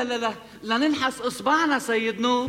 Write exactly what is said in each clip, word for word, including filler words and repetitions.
لا لا لا لننحس اصبعنا سيد نور.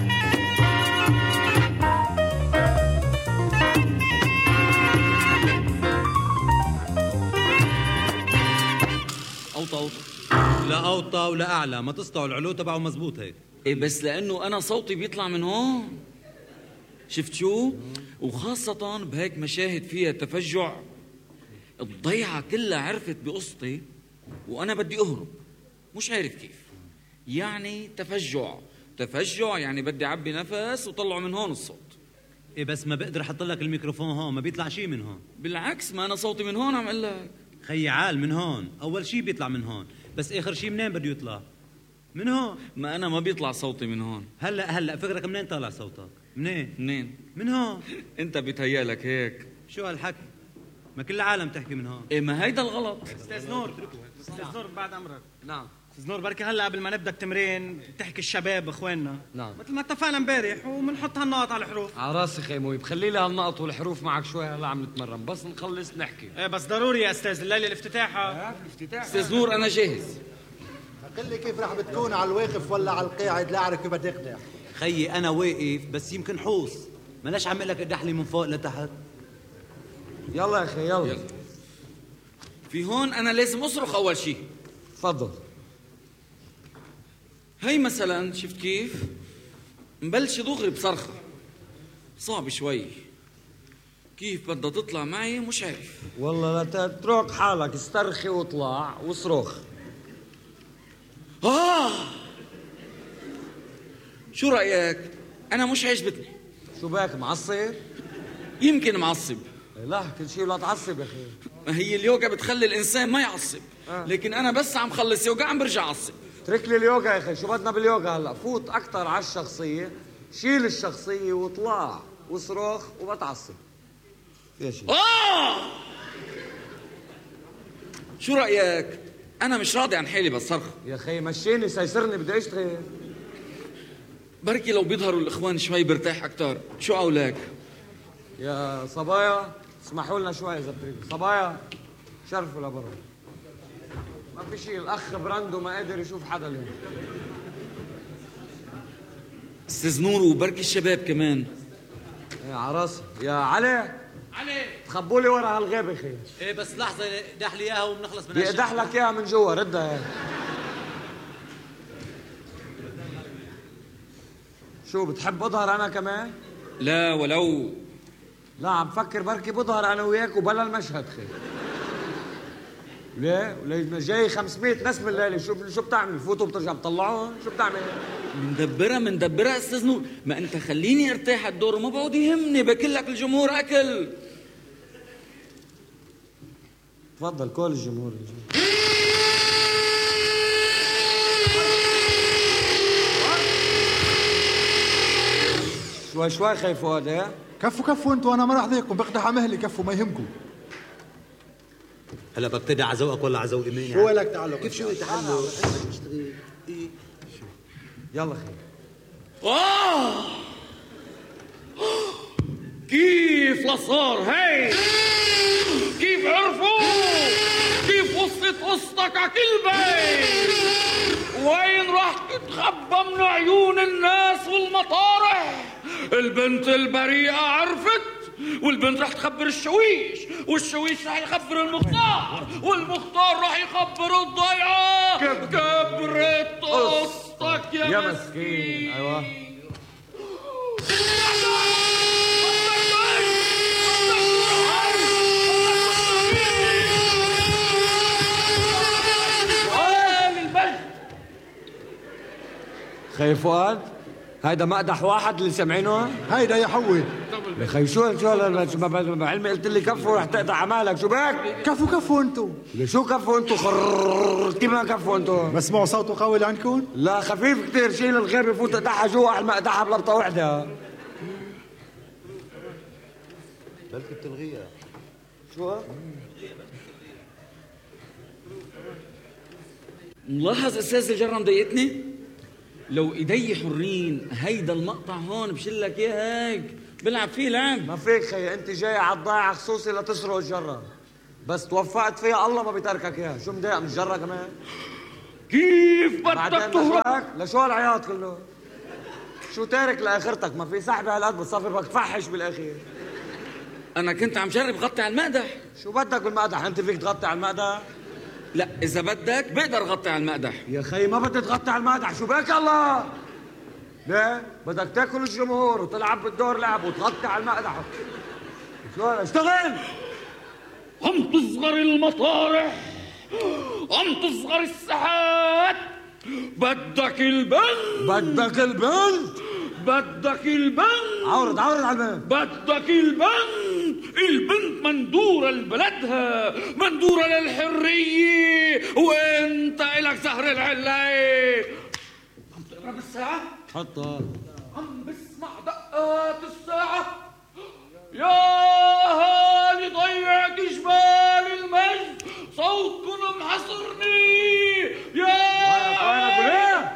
اوطى اوطى. لا اوطى ولا اعلى، ما تسطعوا العلو تبعه مزبوط هيك. ايه بس لانه انا صوتي بيطلع من هون، شفت شو؟ وخاصة بهيك مشاهد فيها تفجع، الضيعة كلها عرفت بقصتي وانا بدي اهرب مش عارف كيف. يعني تفجع تفجع يعني بدي اعبي نفس وطلعوا من هون الصوت. ايه بس ما بقدر احط لك الميكروفون هون، ما بيطلع شيء من هون. بالعكس ما انا صوتي من هون عم اقول لك. خيي عال من هون، اول شيء بيطلع من هون، بس اخر شيء منين بده يطلع؟ من هون. ما انا ما بيطلع صوتي من هون. هلا هلا فكرك منين طالع صوتك؟ منين؟ منين؟ من هون. انت بيتهيألك هيك. شو هالحكي؟ ما كل العالم تحكي من هون. ايه ما هيدا الغلط. استاذ نور، استاذ نور بعد امرك. نعم استاذ نور، بركي هلا قبل ما نبدا التمرين بتحكي الشباب اخواننا. نعم مثل ما اتفقنا امبارح وبنحط هالنقط على الحروف. على راسي خيموي، بخلي لي هالنقط والحروف معك شوي، هلا عم نتمرن بس نخلص نحكي. ايه بس ضروري يا استاذ، الليله الافتتاحها. الافتتاح استاذ نور انا جاهز. قل لي كيف رح بتكون على الواقف ولا على القاعد؟ لا اعرف كيف بدي اقنع. خيي انا واقف بس يمكن حوص، ملاش عم لك اقدح لي من فوق لتحت. يلا يا اخي يلا, يلا. في هون انا لازم اصرخ اول شيء. تفضل. هي مثلا شفت كيف؟ مبلش دغري بصرخة صعب شوي، كيف بدها تطلع معي مش عارف. والله لا تترك حالك، استرخي واطلع واصرخ. آه شو رأيك؟ أنا مش عجبتني. شو باك معصب؟ يمكن معصب. لا كل شيء لا تعصب يا أخي. ما هي اليوغا بتخلي الإنسان ما يعصب. آه. لكن أنا بس عم خلص يوغا عم برجع أعصب. اترك لي اليوغا يا أخي، شو بدنا باليوغا هلا؟ فوت أكثر على الشخصية، شيل الشخصية واطلع واصرخ وما تعصب. يا شيء. آه شو رأيك؟ أنا مش راضي عن حالي بالصرخ. يا أخي مشيني سيسرني بدي أشتغل. بركي لو بيظهروا الإخوان شوي برتاح أكتر، شو قولك؟ يا صبايا اسمحوا لنا شوي إذا بتريدوا، صبايا شرفوا لبرا. ما في شيء، الأخ براندو ما قادر يشوف حدا اليوم. استاذ نور وبركي الشباب كمان. يا عراسي يا علي. علي تخبوا لي ورا هالغابة خي. ايه بس لحظة دح لي اياها وبنخلص من بدي ادح لك اياها من جوا، ردها هيك. شو بتحب اظهر انا كمان؟ لا ولو. لا عم فكر بركي بظهر انا وياك وبلا المشهد خي. ليه؟ وليه جاي خمسمية نسمة الليلة، شو شو بتعمل؟ بفوتوا بترجع بتطلعون؟ شو بتعمل؟ مندبرة مندبرة استاذ نور، ما انت خليني ارتاح الدور وما بعود يهمني، باكل لك الجمهور اكل. تفضل كل الجمهور. شوي شوي خي فؤاد. ايه كفوا كفوا انتوا، انا ما راح ضايقكم، بقدح على مهلي، كفوا ما يهمكم. هلا ببتدي على ذوقك ولا على ذوقي مين يعني؟ شو لك تعلق؟ كيف شو تعلق؟ يلا خي. آه كيف لصار هي؟ كيف عرفوا؟ كيف وصلت قصتك على كل بيت؟ وين راح تتخبى من عيون الناس والمطارح؟ البنت البريئة عرفت، والبنت راح تخبر الشويش، والشويش راح يخبر المختار، والمختار راح يخبر الضيعة. كبرت قصتك يا, يا مسكين. مسكين. ايوه خي فؤاد، هيدا مقدح واحد اللي سامعينه؟ هيدا يا حوي. يا خي شو شو بعلمي قلت لي كفوا رح تقطع عمالك، شو بك؟ كفوا كفوا انتوا. شو كفوا انتوا؟ خرررر كيف ما كفوا انتوا؟ بسمعوا صوته قوي لعندكم؟ لا خفيف كثير، شيل الغير فوت اقطعها جوا على ما اقطعها بلبطه وحده. بلكي بتلغيها. شو؟ ملاحظ استاذ الجرة مضايقتني؟ لو ايدي حرين هيدا المقطع هون بشلك اياه هيك بلعب فيه لعب. ما فيك خي، انت جاي على الضايعه خصوصي لتسرق الجره، بس توفقت فيها الله ما بيتركك اياها. شو مضايق من الجره كمان؟ كيف بدك بعدين تهرب؟ لشوك لشو العياط كله؟ شو تارك لاخرتك؟ ما في سحبه هالقد بتصفي بدك تفحش بالاخير. انا كنت عم جرب غطي على المقدح. شو بدك بالمقدح؟ انت فيك تغطي على المقدح؟ لا اذا بدك بقدر غطي على المقدح. يا خي ما بدك تغطي على المقدح، شو بك الله؟ ليه؟ بدك تاكل الجمهور وتلعب بالدور لعب وتغطي على المقدح. شو اشتغل؟ عم تصغر المطارح، عم تصغر الساحات. بدك البنت، بدك البنت؟ بدك البنت، عورض عورض على البنت. بدك البنت. البنت مندورة لبلدها، مندورة للحرية، وانت إلك زهر العلاية. عم تقرا بالساعة؟ حطها. عم بسمع دقات الساعة. يا هالي ضيعت جبال المجد، صوتكم محصرني. يا وينك وينك وليه؟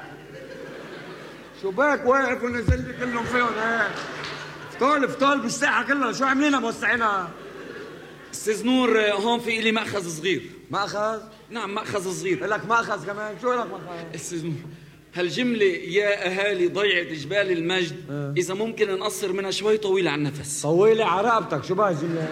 شو بك واقف ونزل لي كلهم فيهم هيك؟ فتول فتول بالساحة كلها، شو عاملينها موسعينها؟ استاذ نور، هون في إلي مأخذ صغير. مأخذ؟ نعم مأخذ صغير. لك مأخذ كمان، شو لك مأخذ؟ استاذ نور، هالجملة يا أهالي ضيعة جبال المجد أه. إذا ممكن نقصر منها شوي طويلة على النفس. طويلة على رقبتك، شو بها الجملة؟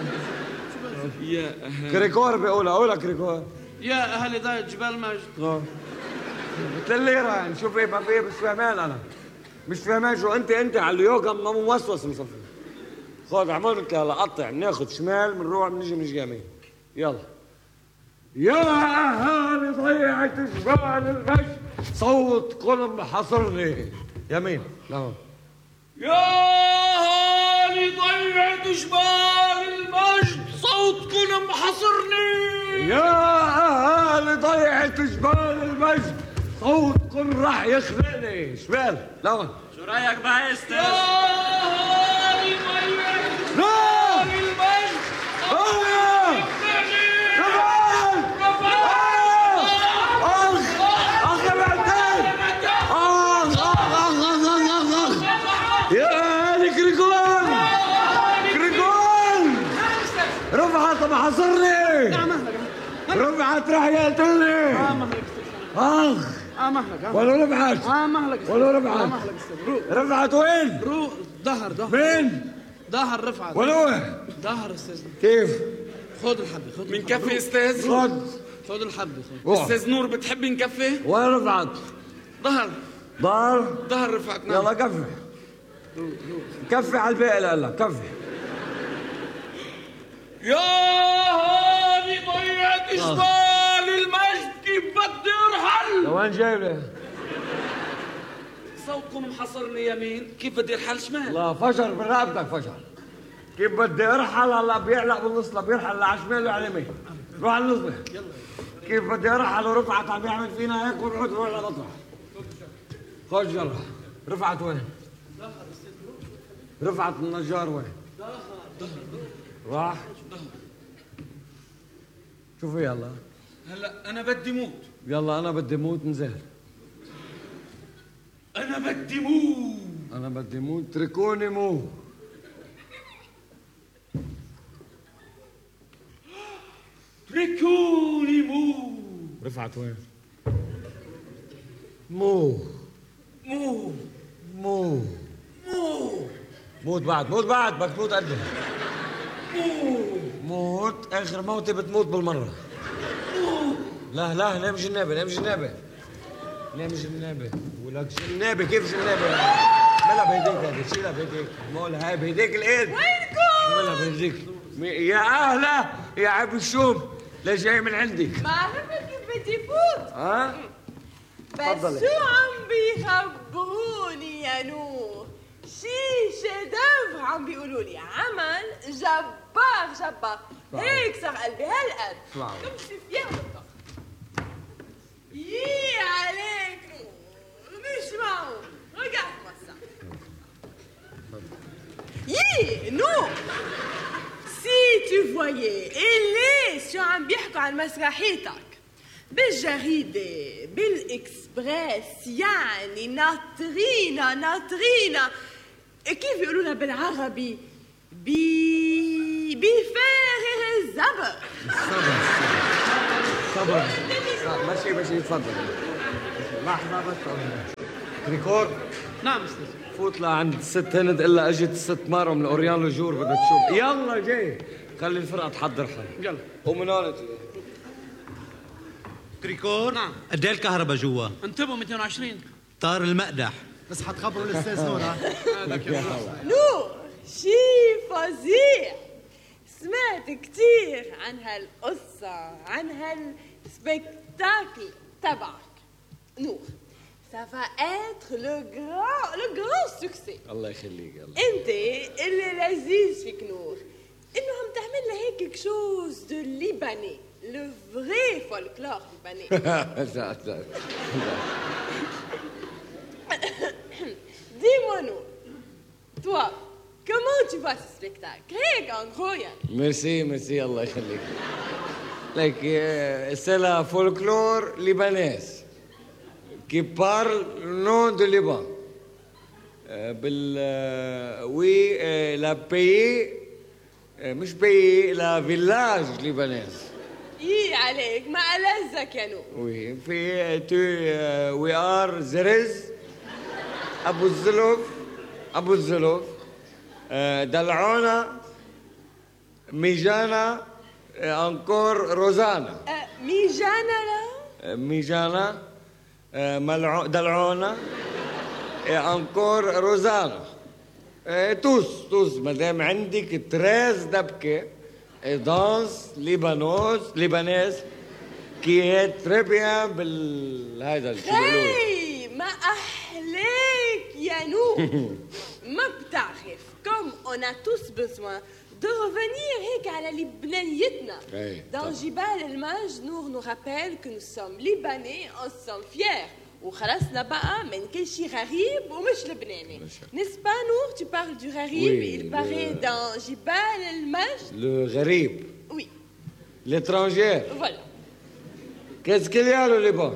يا أهالي كريكور بيقولها، قولها كريكور. يا اهل ضيعة جبال المجد. اه مثل الليرة يعني، شو في ما في مش فاهمان أنا. مش فاهمان شو أنت أنت على اليوغا ما موسوس مصفي. خذ اعمل لك هلا قطع، بناخذ شمال بنروح بنجي بنجي يمين. يلا. يا أهالي ضيعة جبال المجد، صوت قلم حصرني. يمين لا. يا أهالي ضيعة جبال المجد، صوتكم محصرني. يا أهالي ضيعة جبال المجد، صوتكم راح يخنقني. شمال لا. شو رايك بقى يا استاذ؟ يا أهالي ضيعة لا جبال المجد، آه! يخنقني. كمان آه! أخ أخ يا بعدين أخ أخ أخ أخ أخ أخ يا أهالي كريكون كريكون رفعت ما حصرني. رفعت راح يقتلني. اخ اه مهلك ولو رفعت اه مهلك ولو رفعت مهلك استاذ. روح رفعت وين؟ روح ظهر ظهر فين؟ ظهر رفعت. ولو ظهر استاذ. كيف؟ خذ الحبة خذ من الحبة. كفي استاذ؟ خد خذ الحبة خذ. روح. استاذ نور بتحبي نكفي؟ وين رفعت؟ ظهر ضار ظهر رفعت. نعم. يلا كفي كفي على الباقي لا كفي. يا هادي ضيعت جبال المجد، كيف بدي ارحل؟ لوين جايبه؟ صوتكم محصرني يمين، كيف بدي ارحل شمال؟ لا فجر من رقبتك فجر. كيف بدي ارحل هلا بيعلق بالنص، لا بيرحل لا على الشمال ولا على اليمين. روح على النص. كيف بدي ارحل ورفعت عم بيعمل فينا هيك ونعود نروح على مطرح. خرج يلا. رفعت وين؟ رفعت النجار وين؟ راح شوفي يلا. هلا انا بدي موت. يلا انا بدي موت نزل. انا بدي موت. انا بدي موت تركوني مو. تركوني مو. رفعت وين؟ مو مو مو مو موت بعد موت بعد بدك تموت قدي. موت اخر موتي بتموت بالمره. لا لا نام جنابه نام جنابه نام جنابه. ولك جنابه كيف جنابه؟ ملا بيديك هذا شيلها بيديك. مول هاي بيديك الايد. وينكم؟ ملا بيديك. يا اهلا يا عبد الشوم ليش جاي من عندك؟ ما عرفت كيف بدي فوت. ها؟ بس تفضلي. شو عم بيخبروني يا نور؟ شي شيدوفر عم بيقولوا لي، عمل جبار جبار. هيك صار قلبي هالقد. واو. كم شي فيها بالضبط. يي عليك مش معقول. رجعت مسا. يي نور. Si tu voyais إليس شو عم بيحكوا عن مسرحيتك بالجريدة بالإكسبريس، يعني ناطرينا ناطرينا كيف يقولولها بالعربي بي بفارغ الزبر. صبر صبر ماشي ماشي تفضل. لحظة بس تريكور نعم استاذ. فوت لعند الست هند الا اجت الست مارو من اوريان لجور بدها تشوف. يلا جاي خلي الفرقة تحضر حالها. يلا قوم من هون. تريكور نعم. قد ايه الكهرباء جوا؟ انتبهوا مئتين وعشرين. طار المقدح. بس حتخبروا الاستاذ نور ها. هذاك يا نور شي فظيع. سمعت كتير عن هالقصة، عن هالسبيكتاكل تبعك نور. Ça va être le grand, le grand succès. الله يخليك. يلا انت اللي لذيذ فيك نور انه عم تعمل لها هيك quelque chose de libanais, le vrai folklore libanais. Dis-moi Nour, toi, comment tu vois ce spectacle? هيك en gros يعني. ميرسي ميرسي الله يخليك. لك c'est la folklore libanaise qui parle le nom de Liban. بال oui la pays مش pays la village libanaise. ايه عليك ما ألزك يا نور. Oui في tu we are زرز أبو الزلف أبو الزلف دلعونا ميجانا انكور روزانا. أه ميجانا لا؟ ميجانا ملعو دلعونا انكور روزانا. توس توس مدام عندك تريز دبكه دانس ليبانوز ليبانيز كي هي تري بيان بال هذا شو بيقولوا. هي ما أحلاك يا نور. ما بتعرف comme on a tous besoin de revenir هيك على لبنانيتنا. Dans جبال الماج نور nous rappelle que nous sommes libanais, on se sent fiers. وخلصنا بقى من كل شيء غريب ومش لبناني. N'est-ce pas نور? Tu parles du غريب. Oui, il paraît le... dans جبال الماج. Le غريب. Oui. L'étranger. Voilà. Qu'est-ce qu'il y a au Liban?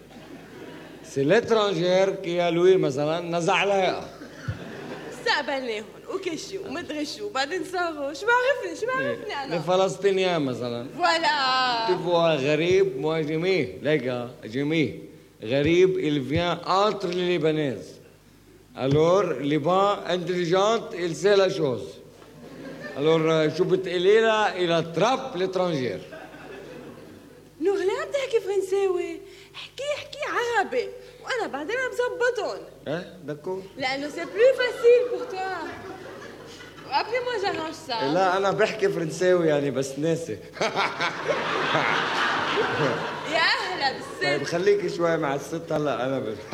C'est l'étranger qui a lui مثلا نزع لها. استقبلناهم وكشوا ومدري شو بعدين صاروا شو بعرفني شو بعرفني انا. الفلسطينيين مثلا. Voilà. Tu vois غريب moi جميل les gars جميل غريب il vient entre les Libanaises. Alors Liban intelligente il sait la chose. Alors شو بتقولي لها il attrape l'étranger. نور لا عم تحكي فرنساوي، احكي احكي عربي وانا بعدين عم ظبطهم. ايه دكو؟ لانه سي بلو فاسيل بور توا. وابري موا جارانج سا. لا انا بحكي فرنساوي يعني بس ناسي. يا اهلا طيب بالست. خليكي شوي مع الست هلا انا ب...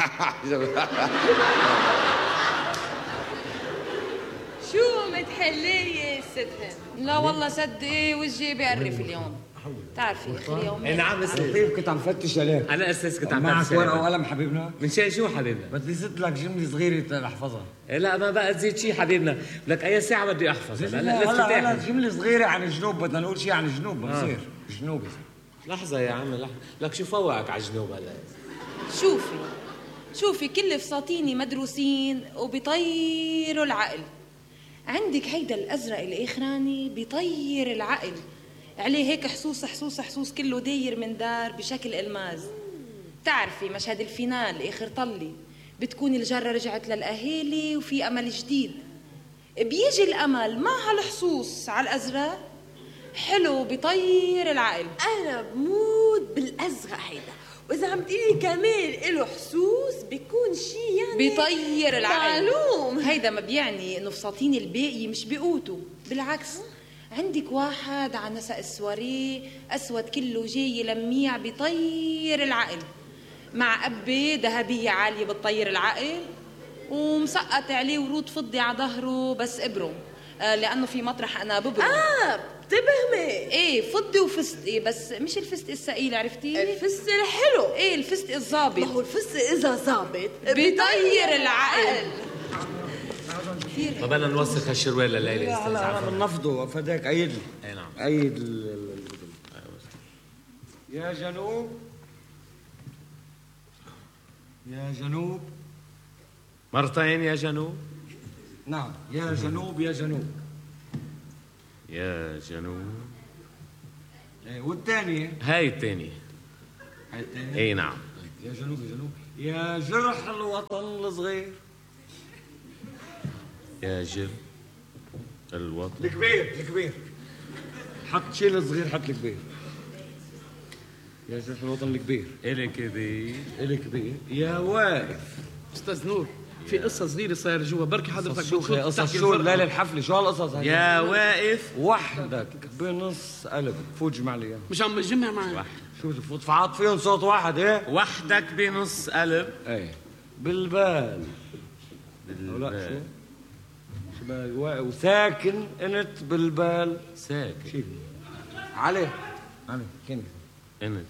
شو متحلية الست هند؟ لا والله صدقي وجهي بيقرف اليوم. بتعرفي اخر يوم اي نعم استاذ. كيف كنت عم فتش عليك؟ انا استاذ كنت عم معك بفتش ورقه عليك. وقلم حبيبنا؟ من شان شو حبيبنا؟ بدي زد لك جمله صغيره احفظها. إيه لا ما بقى تزيد شيء حبيبنا، لك اي ساعه بدي احفظ. هلا هلا هلا جمله صغيره عن الجنوب بدنا نقول شيء عن الجنوب بصير جنوب. لحظه يا عم لحظه، لك شو فوقك على الجنوب هلا؟ شوفي شوفي كل فساتيني مدروسين وبيطيروا العقل. عندك هيدا الازرق الاخراني بيطير العقل، عليه هيك حصوص حصوص حصوص كله داير من دار بشكل الماز. بتعرفي مشهد الفينال اخر طلي بتكون الجره رجعت للاهالي وفي امل جديد. بيجي الامل مع هالحصوص على الازرق حلو بيطير العقل. انا بموت بالازرق هيدا، واذا عم تقولي كمان له حسوس بيكون شيء يعني بيطير العقل. معلوم. هيدا ما بيعني انه فساتين الباقي مش بيقوتوا، بالعكس عندك واحد على نسق السواريه اسود كله جاي لميع بيطير العقل، مع قبه ذهبيه عاليه بتطير العقل، ومسقط عليه ورود فضي على ظهره بس ابره، آه لانه في مطرح انا ببرم. اه بتبهمي. ايه فضي وفستقي، بس مش الفستق الثقيل عرفتي؟ الفستق الحلو. ايه الفستق الظابط. ما هو الفستق اذا ظابط بيطير العقل. ما بدنا نوسخ هالشروال لليله استاذ. هلا انا بنفضه فداك عيد لي. اي نعم عيد ال... يا جنوب يا جنوب. مرتين يا جنوب. نعم يا جنوب يا جنوب. يا جنوب. ايه والثانية هاي الثانية. هاي الثانية. اي نعم. يا جنوب يا جنوب يا جرح الوطن الصغير. يا جر الوطن الكبير الكبير. حط شيل الصغير، حط الكبير. يا جرح الوطن الكبير. إلي كبير إلي كبير. يا واقف. استاذ نور، في قصه صغيره صايره جوا، بركي حضرتك شو بتفوت قصص تحكي شو الفرقة. الليله الحفله؟ شو هالقصص هاي؟ يا واقف وحدك بنص قلب. فوت جمع لي اياه. مش عم بتجمع معي. شو تفوت فعاط فيهم صوت واحد؟ ايه وحدك بنص قلب. ايه بالبال. بالبال. لا شو؟ شو بال واقف وساكن انت بالبال. ساكن شيل علي علي كني انت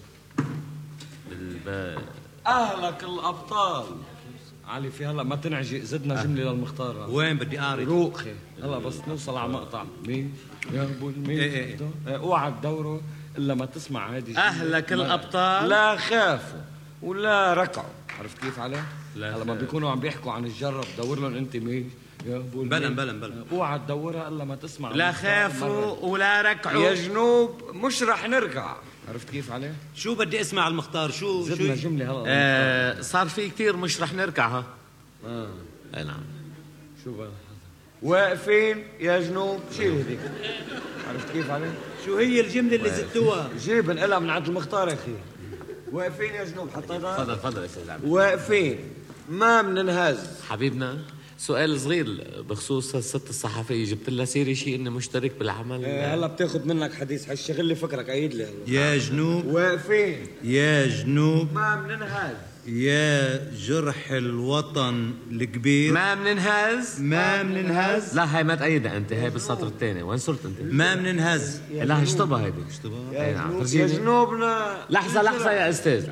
بالبال. اهلك الابطال. علي في هلا ما تنعجي، زدنا جمله للمختار. وين بدي اقري؟ روقي هلا بس نوصل على مقطع مين يا ابو المين. إيه إيه. إيه، اوعى تدوروا الا ما تسمع هذه الجملة. أهلك ما- الأبطال. لا خافوا ولا ركعوا. عرفت كيف عليه؟ لا هلا ما خاف. بيكونوا عم بيحكوا عن الجرب دور لهم انت مين يا ابو المين. بلن بلن بلن. اوعى تدورها الا ما تسمع. لا المختار خافوا مرة. ولا ركعوا. يا جنوب مش رح نرجع. عرفت كيف عليه؟ شو بدي اسمع المختار؟ شو زدنا شو جمله هلا. آه صار في كتير مش رح نركعها. اه اي نعم. شو بقى واقفين يا جنوب. شيل هذيك. عرفت كيف عليه؟ شو هي الجمله اللي زدتوها؟ جيب انقلها من عند المختار يا اخي. واقفين يا جنوب حطيتها. تفضل تفضل يا استاذ عبد. واقفين ما بننهز. حبيبنا سؤال صغير بخصوص الست الصحفيه، جبت لها سيري شيء اني مشترك بالعمل؟ إيه هلا بتاخذ منك حديث، هالشغل لي فكرك عيد لي هلا. يا جنوب واقفين يا جنوب ما بننهز. يا جرح الوطن الكبير ما مننهز. ما مننهز. لا هاي ما تأيدها انت، هاي بالسطر الثاني. وين صرت انت؟ ما مننهز. لا اشطبها هيدي. اشتباه. اي نعم يا فرجيني. جنوبنا. لحظة لحظة يا استاذ.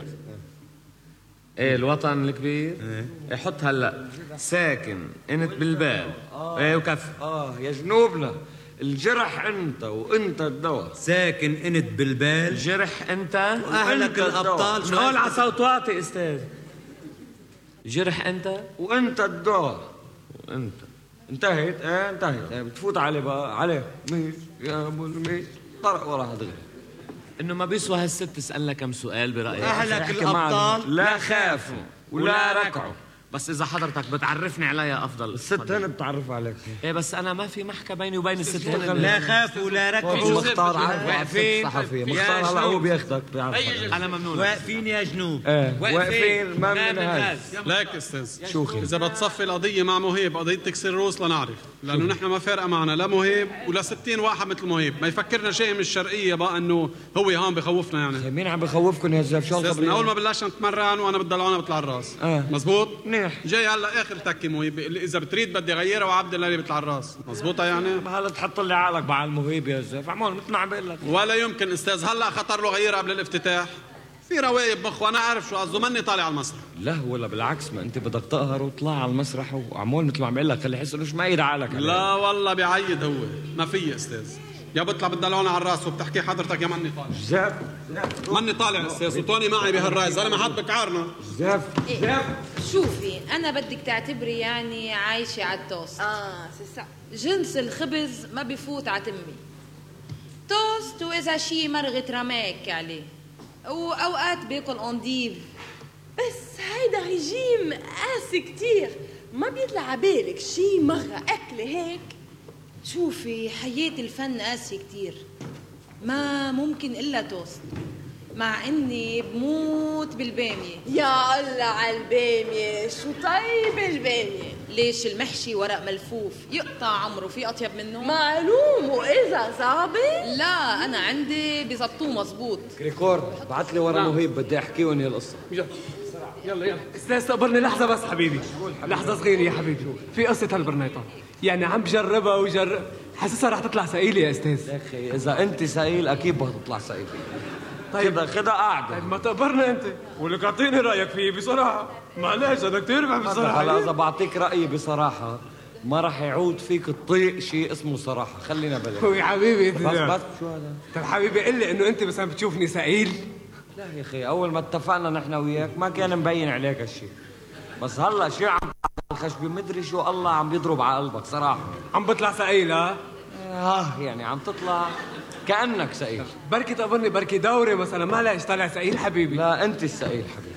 ايه الوطن الكبير. ايه حط هلا ساكن انت بالبال. ايه وكفي. اه يا جنوبنا الجرح انت وانت الدواء. ساكن انت بالبال. جرح انت واهلك الابطال. من هون على صوت واطي استاذ. جرح انت وانت الدواء. وانت انتهت. ايه انتهت. ايه بتفوت علي بقى. علي ميش يا ابو الميش طرق وراها دغري. انه ما بيسوى هالست تسالنا كم سؤال برايك؟ اهلك احكي معنا. الابطال. لا خافوا ولا ركعوا. بس اذا حضرتك بتعرفني عليها افضل. الست هنا بتعرف عليك. ايه بس انا ما في محكى بيني وبين الست هنا. لا خافوا ولا ركعوا. مختار عارف واقفين. صحفي. يا مختار هلا جنوب. هو بياخدك بيعرف عليك. انا ممنون. واقفين يا جنوب. ايه واقفين ما بننهز. ليك استاذ، شو خي؟ اذا بتصفي القضيه مع مهيب قضيه تكسير الروس لنعرف، لانه نحن ما فارقه معنا لا مهيب ولا ستين واحد مثل مهيب، ما يفكرنا شيء من الشرقيه بقى انه هو هون بخوفنا يعني. مين عم بخوفكم يا زلمه؟ شو استاذ من اول ما بلشنا نتمرن وانا بالدلعونه بطلع الراس. آه. مزبوط؟ منيح. جاي هلا اخر تكه مهيب اللي اذا بتريد بدي اغيرها وعبد الله اللي بيطلع الراس، مزبوطه يعني؟ هلا تحط لي عقلك مع المهيب يا زلمه. عمول مثل ما عم بقول لك. ولا يمكن استاذ، هلا خطر له غيرها قبل الافتتاح. في روايب مخ وانا عارف شو قصده، مني طالع على المسرح. لا ولا بالعكس، ما انت بدك تقهر وتطلع على المسرح وعمول مثل ما عم بقول لك خلي يحس انه مش مايد عقلك عليه. لا والله بعيد هو، ما في استاذ. يا بطلع بالدلعونه على الراس وبتحكي حضرتك يا مني طالع. زاف مني طالع استاذ وتوني معي بهالراي، زلمه حد بكعرنا. زاف إيه. شوفي انا بدك تعتبري يعني عايشه على التوست. اه سي سا. جنس الخبز ما بفوت على تمي. توست واذا شي مرغة رماك عليه، واوقات باكل انديف. بس هيدا ريجيم قاسي كتير، ما بيطلع عبالك شي مرة أكل هيك؟ شوفي حياة الفن قاسي كتير، ما ممكن الا توست، مع اني بموت بالباميه. يا الله على البامية، شو طيب البامية. ليش المحشي ورق ملفوف يقطع عمره، في اطيب منه؟ معلوم، وإذا ظابط. لا انا عندي بزبطوه مزبوط. كريكور بعت لي ورا مهيب بدي احكيهم هي القصه. يلا يلا استاذ صبرني لحظة بس حبيبي، لحظة صغيرة يا حبيبي. في قصة هالبرنيطة يعني عم بجربها وجرب، حاسسها رح تطلع ثقيلة يا استاذ. يا اخي اذا انت سئيل اكيد بتطلع سئيل. طيب خدها خدها قاعده. طيب ما تقبرنا انت ولك اعطيني رايك فيه بصراحة. معلش انا كثير بحب هلا الصراحة. اذا بعطيك رايي بصراحه ما راح يعود فيك تطيق شيء اسمه صراحه. خلينا بلا هو يا حبيبي بس بس شو هذا؟ طيب حبيبي قل لي انه انت بس عم بتشوفني ثقيل. لا يا اخي اول ما اتفقنا نحن وياك ما كان مبين عليك هالشيء، بس هلا شو عم الخشبه مدري شو الله عم بيضرب على قلبك صراحه. عم بطلع ثقيل ها؟ اه يعني عم تطلع كانك سئيل. بركي تقبرني بركي دوري مثلا، ما ليش طالع ثقيل حبيبي. لا انت السئيل حبيبي.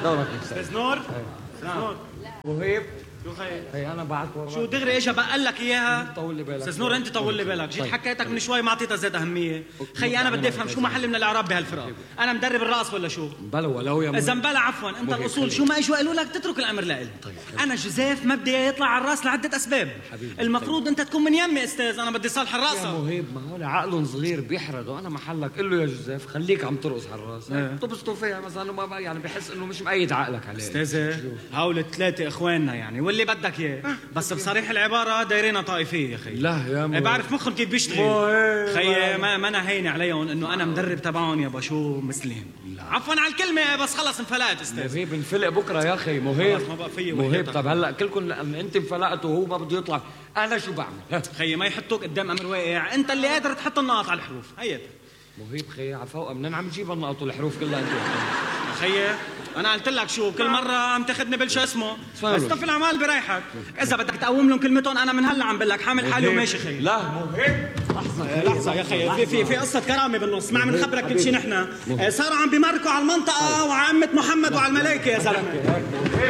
دورك استاذ نور. استاذ نور. وهيب شو خير؟ هي انا بعت وراك. شو دغري اجى بقول لك اياها؟ طول لي بالك استاذ نور انت طول لي بالك، جيت حكيتك من شوي ما اعطيتها زاد اهميه. خيي انا بدي افهم شو محل من الاعراب بهالفرقه؟ انا مدرب الراس ولا شو؟ بلا ولو يا اذا مبلا عفوا انت الاصول شو ما اجوا قالوا لك تترك الامر لإلي. انا جوزيف ما بدي يطلع على الراس لعده اسباب. المفروض انت تكون من يمي استاذ، انا بدي صالح الراس. يا مهيب ما هو عقلهم صغير بيحرضوا، انا محلك قل له يا جوزيف خليك عم ترقص على الراس تبسطوا فيها مثلا ما يعني بحس انه مش مأيد عقلك عليه. استاذ هول الثلاثه اخواننا يعني واللي بدك اياه، بس بصريح العباره دايرينها طائفيه يا خي. لا يا مهيب بعرف مخهم كيف بيشتغل. خيي ما ما انا هين عليهم انه انا مدرب تبعهم يا باشو مسلم. عفوا على الكلمه بس خلص انفلقت استاذ. مهيب انفلق بكره يا اخي مهيب. ما بقى فيي مهيب طب هلا كلكم انت انفلقتوا وهو ما بده يطلع، انا شو بعمل؟ خيي ما يحطوك قدام امر واقع، انت اللي قادر تحط النقط على الحروف. هيدا مهيب خيي على فوق منين عم تجيب النقط والحروف كلها انت؟ خيي انا قلت لك شو كل مره عم تاخذني بالشو اسمه استف العمال بريحك. اذا بدك تقوم لهم كلمتهم انا من هلا عم بقول لك حامل حالي وماشي خيي. لا مهيب لحظه لحظه يا خيي في في في قصه كرامه بالنص، ما عم نخبرك كل شيء نحن. صاروا عم بيمركوا على المنطقه وعلى عمه محمد وعلى الملائكه يا زلمه.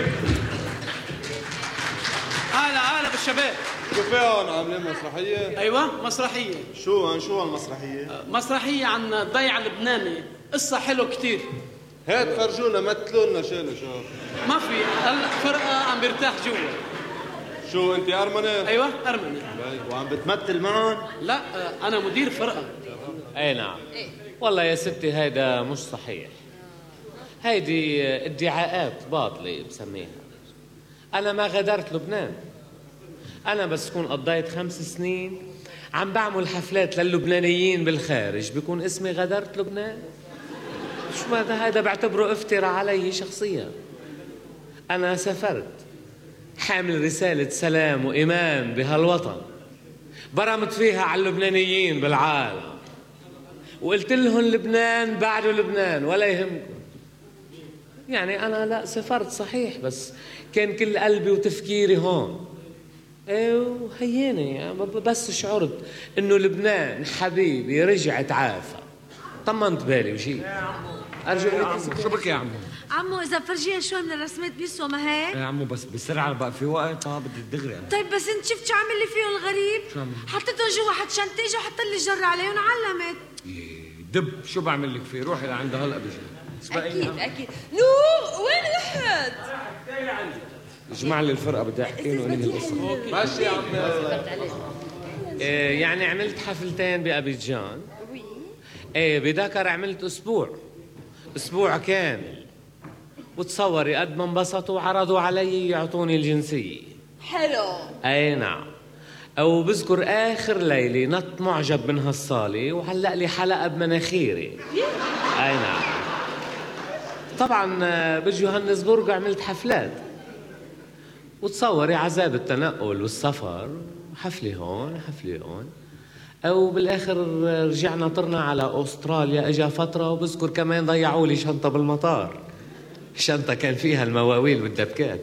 اهلا اهلا بالشباب. شو في هون عاملين مسرحية؟ ايوه مسرحية. شو عن شو هالمسرحية؟ مسرحية عن الضيعة اللبناني، قصة حلوة كتير. هات فرجونا مثلوا لنا شيلوا شو. ما في هلا فرقة عم بيرتاح جوا. شو انت ارمنة؟ ايوه ارمنة. وعم بتمثل معهم؟ لا انا مدير فرقة. اي نعم. والله يا ستي هيدا مش صحيح. هيدي ادعاءات باطلة بسميها. انا ما غادرت لبنان. أنا بس كون قضيت خمس سنين عم بعمل حفلات للبنانيين بالخارج بيكون اسمي غادرت لبنان؟ شو ما هذا بعتبره افتراء علي شخصيا. أنا سافرت حامل رسالة سلام وإيمان بهالوطن، برمت فيها على اللبنانيين بالعالم وقلت لهم لبنان بعده لبنان ولا يهمكم. يعني أنا لا سافرت صحيح بس كان كل قلبي وتفكيري هون. ايه وهيني يعني بس شعرت انه لبنان حبيبي رجع تعافى طمنت بالي وشي. ارجو لك شو بك يا عمو؟ عمو اذا فرجيها شوي من الرسمات بيسوى ما هيك؟ يا عمو بس بسرعه بقى في وقت اه بدي الدغري انا. طيب بس انت شفت شو عامل لي فيهم الغريب؟ شو عمل؟ حطيتهم جوا حد شنطه اجى وحط لي الجره عليهم وعلمت. دب شو بعمل لك فيه؟ روحي لعند هلا بيجي. اكيد اكيد. نور وين رحت؟ اجمع لي الفرقه بدي احكي له انهي القصه. ماشي يا عمي. إيه يعني عملت حفلتين بأبيجان. ايه بدكر عملت اسبوع اسبوع كامل وتصوري قد ما انبسطوا عرضوا علي يعطوني الجنسيه. حلو. اي نعم. او بذكر اخر ليله نط معجب من هالصاله وعلق لي حلقه بمناخيري. اي نعم. طبعا بجوهانسبورغ عملت حفلات وتصوري عذاب التنقل والسفر، حفلة هون حفلة هون. أو بالآخر رجعنا طرنا على أستراليا، إجا فترة وبذكر كمان ضيعوا لي شنطة بالمطار. الشنطة كان فيها المواويل والدبكات.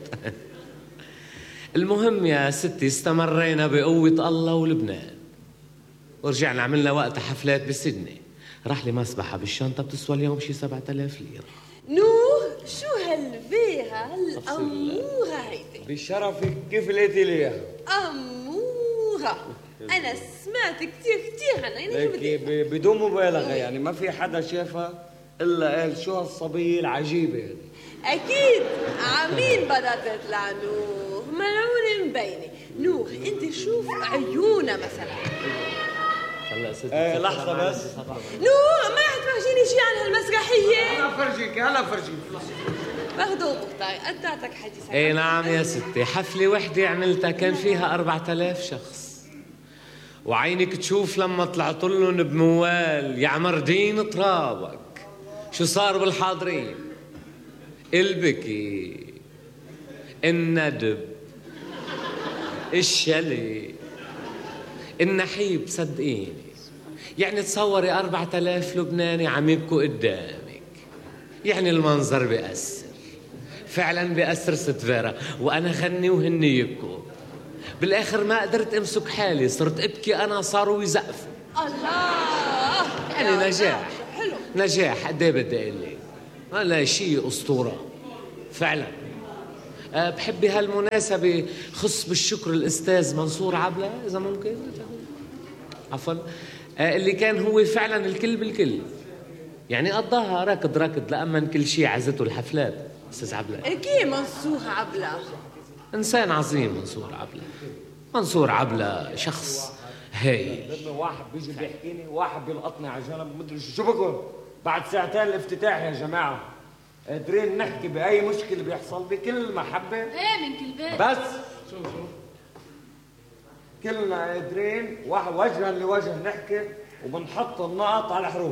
المهم يا ستي استمرينا بقوة الله ولبنان ورجعنا عملنا وقت حفلات بسيدني. راح لي مسبحة بالشنطة بتسوى اليوم شي سبعة آلاف ليرة. نور شو هالبيها هالأمورة هيدي؟ بشرفك كيف لقيتي لي اياها؟ أمورة. أنا سمعت كتير كتير عنها يعني شو بدي لكي بدون مبالغة يعني ما في حدا شافها إلا قال شو هالصبية العجيبة هذه. أكيد عمين بدها تطلع نور ملعونة مبينة. نور أنت شوف عيونها مثلا. هلا ستي ايه لحظة بس. نور ما رح تفرجيني شي عن هالمسرحية؟ هلا فرجيك هلا فرجيك. مخدوم مختار قطعتك حديثك. اي نعم يا ستي حفلة وحدة عملتها كان فيها أربعة آلاف شخص وعينك تشوف لما طلعت لهم بموال يعمر دين ترابك. شو صار بالحاضرين؟ البكي، الندب، الشلي، النحيب. صدقيني يعني تصوري أربعة آلاف لبناني عم يبكوا قدامك. يعني المنظر بيأثر فعلا بيأثر ست فيرا. وأنا غني وهن يبكوا. بالآخر ما قدرت أمسك حالي صرت أبكي أنا صاروا يزقفوا. الله يعني نجاح حلو. نجاح قد ايه بدي اقول لك؟ هلا شيء اسطوره. فعلا. أه بحب بهالمناسبة خص بالشكر الأستاذ منصور عبلة إذا ممكن. عفوا. أه اللي كان هو فعلا الكل بالكل، يعني قضاها ركض ركض لأمن كل شيء عزته الحفلات. أستاذ عبلة كيف منصور عبلة؟ إنسان عظيم منصور عبلة. منصور عبلة شخص هايل. لما واحد بيجي بيحكيني واحد بيلقطني على جنب مدري شو شو بكون بعد ساعتين الافتتاح يا جماعه قادرين نحكي باي مشكله بيحصل بكل محبه. ايه من كل بيت. بس شو شو كلنا قادرين واحد وجها لوجه نحكي وبنحط النقط على الحروف.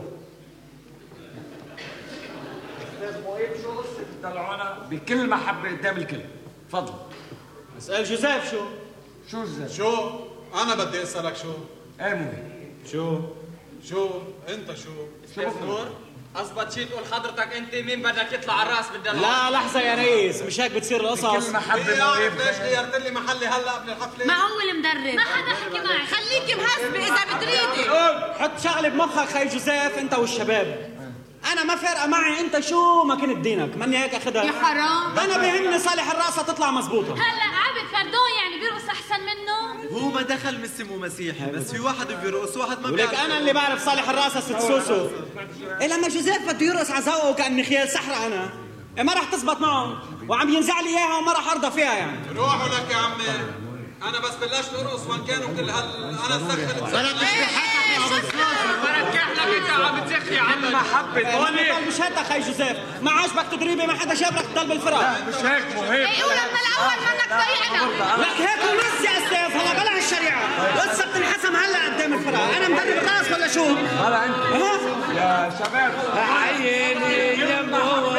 استاذ مهيب شو قصه الدلعونه بكل محبه قدام الكل. تفضل. اسال جوزيف. شو شو جوزيف؟ شو؟ انا بدي اسالك شو؟ ايه مهيب شو؟ شو؟ انت شو؟ شو نور؟ اثبت شي تقول حضرتك انت مين بدك يطلع على الراس بالدلع؟ لا لحظه يا ريس، مش هيك بتصير القصص. بكل محبه مهيب. ليش غيرت لي محلي هلا قبل الحفله؟ ما هو المدرب. ما حدا حكي معي. خليكي محاسبة إذا بتريدي. حط شغله بمخك خي جوزيف انت والشباب. انا ما فارقه معي انت شو ما كنت دينك، ماني هيك اخذها. يا حرام. انا بيهمني صالح الرقصه تطلع مزبوطه. هلا عابد فردون يعني بيرقص احسن منه؟ هو ما دخل مسلم ومسيحي، بس في واحد بيرقص واحد ما ولك بيعرف. انا اللي بعرف صالح الرقصه ست سوسو. إيه لما جوزيف بده يرقص على ذوقه كاني خيال سحره انا. إيه ما راح تزبط معهم وعم ينزع لي اياها وما راح ارضى فيها يعني. روحوا لك يا عمي، انا بس بلشت ارقص وان كانوا كل هال انا سخنت. انا مش بحقك يا ابو سلطان. بركح لك انت عم بتزخ يا عم محبه هون. مش هيك خي جوزيف، ما عجبك تدريبي ما حدا جاب لك تضل بالفرق. مش هيك مهيب. ايه قولها من الاول منك طريقنا. لك هيك ونص يا استاذ، هلا بلا هالشريعه، القصه بتنحسم هلا قدام الفرق. انا مدرب الراس ولا شو؟ هلا انت يا شباب عيني يمه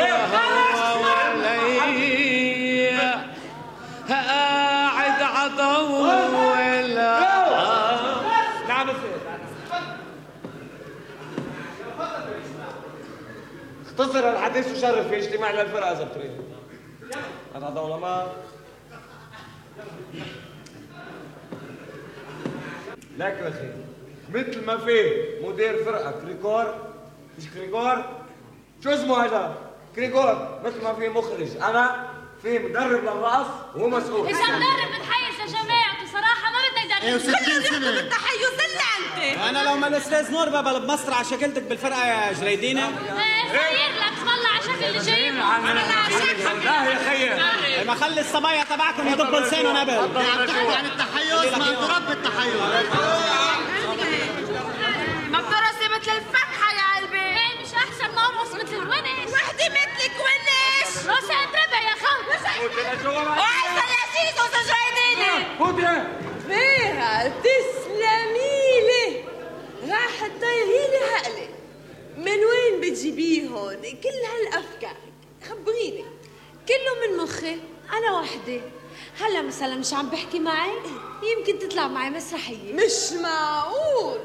وعلي قاعد عطول. نعم اختصر الحديث وشرف في اجتماع للفرقه اذا بتريد. انا دوله ما لك يا اخي مثل ما في مدير فرقه كريكور مش كريكور شو اسمه هذا كريكور، مثل ما في مخرج انا في مدرب للرقص وهو مسؤول. اذا مدرب متحيز لجماعته صراحه ما بدنا يدرب. كله بيحكوا بالتحيز الا انت. انا لو ما الاستاذ نور بابا بمصر على شكلتك بالفرقه يا جريدينه. ايه صاير لك والله على شكل اللي جايبه. انا على شكل. لا يا خيي ما خلي الصبايا تبعكم يضبوا لسانهم قبل. عم تحكي عن التحيز ما ترد بالتحيز. ما بترقصي مثل الفتحه يا قلبي. ايه مش احسن ما ارقص مثل الونش. وحده مثلك ونش. راسي ربع يا خو. وعايزة العزيز وسجايديني. فوتي فيها تسلمي لي. راح تطيري لي عقلي. من وين بتجيبيهم كل هالافكار؟ خبريني. كله من مخي، أنا وحدة. هلا مثلا مش عم بحكي معي، يمكن تطلع معي مسرحية. مش معقول.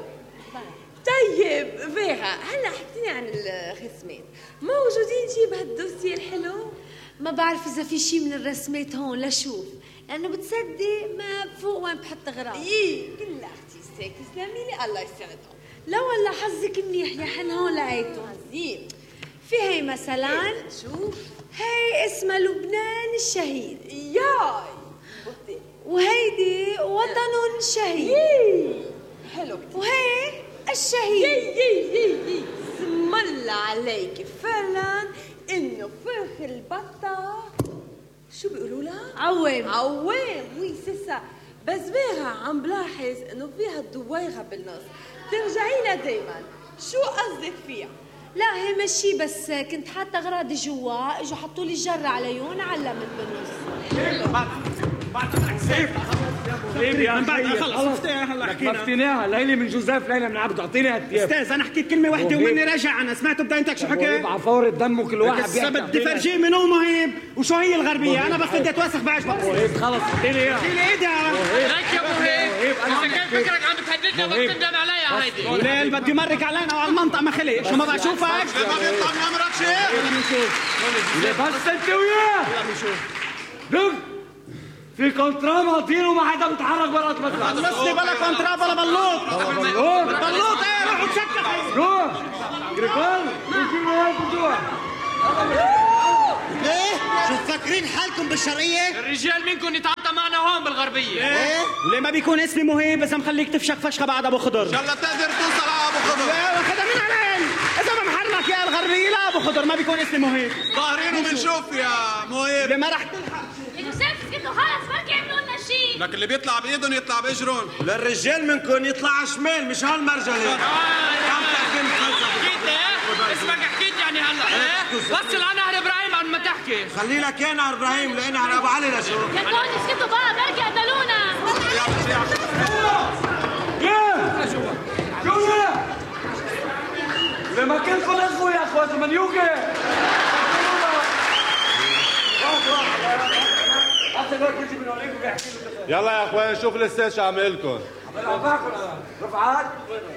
طيب فيرا هلا حكيتيني عن الخصمين، موجودين شي بهالدوسيه الحلو؟ ما بعرف إذا في شي من الرسمات هون لشوف، لأنه بتصدق ما بفوق وين بحط أغراض. إيه كلها أختي ساك تسلمي لي الله يسعدهم. لا والله حظك منيح يا حن هون لقيته. عظيم. في هي مثلا إيه شوف هي اسمها لبنان الشهيد. ياي وهيدي وطن شهيد. يي حلو كتير. وهي الشهيد. يي يي يي يي اسم الله عليك فعلا انه فرخ البطة شو بيقولوا لها؟ عوام. عوام وي سيسا. بس بيها عم بلاحظ انه فيها الدويغة بالنص، ترجعي لها دايما، شو قصدك فيها؟ لا هي ماشي، بس كنت حاطه اغراضي جوا، اجوا حطوا لي الجره عليهم علمت بالنص. بعد سيف حبيبي من بعد خلص افتيها هلا حكينا مفتيناها ليلي من جوزيف ليلى من عبد اعطيني هالتياب. استاذ انا حكيت كلمه واحده وماني راجع، انا سمعته بدايتك شو حكى؟ على فور الدم كل واحد بيحكي. بدي فرجيه من هو مهيب وشو هي الغربيه، انا بس بدي اتوسخ بعجبك. مهيب خلص اعطيني اياها. شيل ايدها لك يا مهيب، انت كيف فكرك عم بتهددنا وبتندم عليا هيدي؟ وليل بدي يمرك علينا وعلى المنطقه ما خلق، شو ما بشوفك؟ ما بيطلع من عمرك شيء. يلا بنشوف. بس انت وياه يلا بنشوف. دق في كونترا ماضيين وما حدا بيتحرك برا المسرح. خلصني بلا كونترا بلا بلوط. بلوط بلوط ايه روحوا تسكر. روح جريكول وكل واحد جوا. ليه؟ شو مفكرين حالكم بالشرقية؟ الرجال منكم يتعاطى معنا هون بالغربية. ايه؟ وليه ما بيكون اسمي مهيب اذا مخليك تفشخ فشخه بعد ابو خضر؟ ان شاء الله تقدر توصل على ابو خضر. لا ابو خضر من علين؟ اذا ما محرمك يا الغربية لا ابو خضر ما بيكون اسمي مهيب. ظاهرين وبنشوف يا مهيب. ليه ما رح تلحق؟ يا جوزيف اسكتوا خلص ما يعملوا لنا شيء. لك اللي بيطلع بايدهم يطلع باجرهم. للرجال منكم يطلع على شمال مش هالمرجله. عم تحكي حكيت ايه؟ اسمك حكيت يعني هلا ايه؟ وصل على نهر ابراهيم قبل ما تحكي. خلي لك يا نهر ابراهيم لان نهر ابو علي لشو؟ يا كون اسكتوا بقى بركي قتلونا. لما كلكم اخوه يا اخوات المنيوكه. يلا يا اخوان شوف الاستاذ شو عامل لكم. رفعات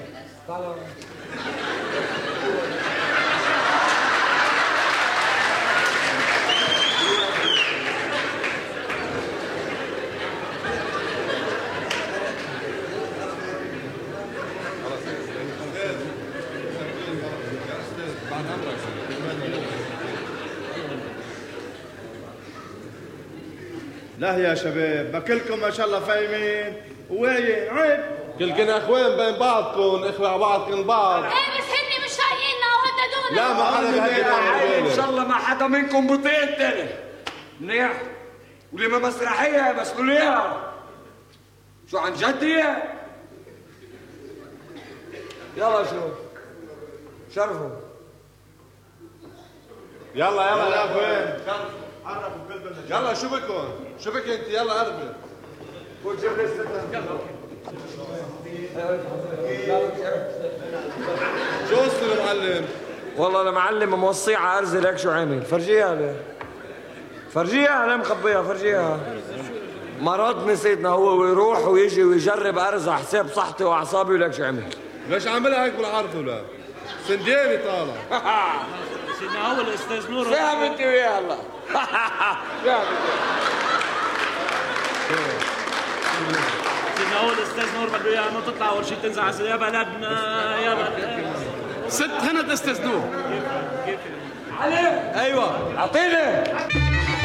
لا يا شباب بكلكم ما شاء الله فاهمين وين عيب كلكن اخوان بين بعضكم اخوة على بعضكم بعض. ايه بس هن مش طايقيننا وهددونا. لا ما حدا بهدد. ان شاء الله ما حدا منكم بطيء التاني. منيح ولما مسرحيه مثلوا ليها. شو عن جد هي؟ يلا شو شرفوا. يلا يلا يا اخوان عرفوا بقلب. يلا شو بكم؟ شو بك انت يلا قربي. خذ جيب لي شو قصة المعلم؟ والله المعلم موصيه على ارزي لك شو عامل. فرجيها لي فرجيها انا مخبيها فرجيها. مرض نسيتنا هو ويروح ويجي ويجرب ارز على حساب صحتي واعصابي ولك شو عمل. ليش عاملها هيك بالعرض ولا؟ سندياني طالع. سيدنا هو الاستاذ نور. فاهم انت وياه هلا. فاهم سيدنا هو الاستاذ نور بده اياها انه تطلع اول شيء تنزع يا بلدنا يا بلدنا. ست هند استاذ نور. كيف كيف علي ايوه اعطيني.